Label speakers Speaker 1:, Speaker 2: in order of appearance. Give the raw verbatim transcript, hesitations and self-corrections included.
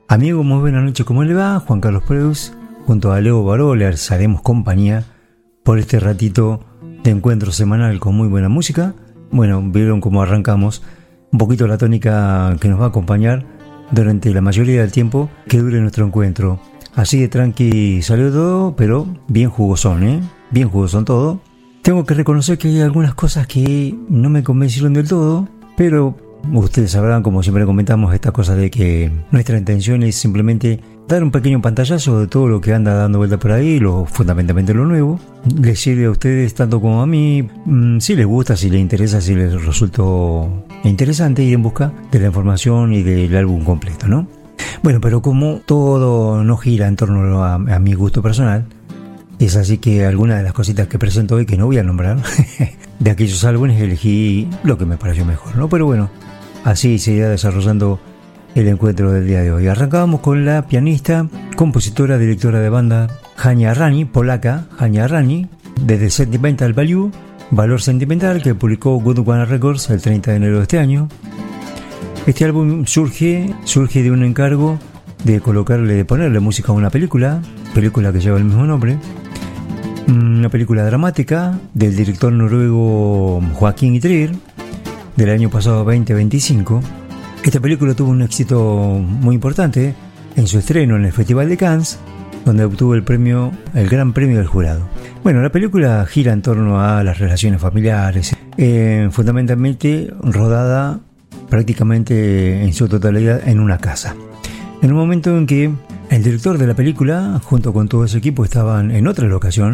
Speaker 1: Amigos, muy buenas noches, ¿cómo le va? Juan Carlos Preus, junto a Leo Baró, les haremos compañía por este ratito de encuentro semanal con muy buena música. Bueno, vieron cómo arrancamos, un poquito la tónica que nos va a acompañar durante la mayoría del tiempo que dure nuestro encuentro. Así de tranqui salió todo, pero bien jugosón, ¿eh? Bien jugosón todo. Tengo que reconocer que hay algunas cosas que no me convencieron del todo, pero ustedes sabrán, como siempre comentamos, esta cosa de que nuestra intención es simplemente dar un pequeño pantallazo de todo lo que anda dando vuelta por ahí, lo fundamentalmente lo nuevo. Les sirve a ustedes tanto como a mí. Mm, si les gusta, si les interesa, si les resultó interesante, ir en busca de la información y del álbum completo, ¿no? Bueno, pero como todo no gira en torno a, a mi gusto personal, es así que algunas de las cositas que presento hoy, que no voy a nombrar, de aquellos álbumes elegí lo que me pareció mejor, ¿no? Pero bueno, así se irá desarrollando el encuentro del día de hoy. Arrancábamos con la pianista, compositora, directora de banda Hania Rani, polaca Hania Rani, desde Sentimental Value, Valor Sentimental, que publicó Gondwana Records el treinta de enero de este año. Este álbum surge, surge de un encargo de colocarle, de ponerle música a una película, película que lleva el mismo nombre, una película dramática del director noruego Joaquín Trier, del año pasado veinte veinticinco. Esta película tuvo un éxito muy importante en su estreno en el Festival de Cannes, donde obtuvo el premio, el gran premio del jurado. Bueno, la película gira en torno a las relaciones familiares, eh, fundamentalmente rodada prácticamente en su totalidad en una casa. En un momento en que el director de la película, junto con todo su equipo, estaban en otra locación,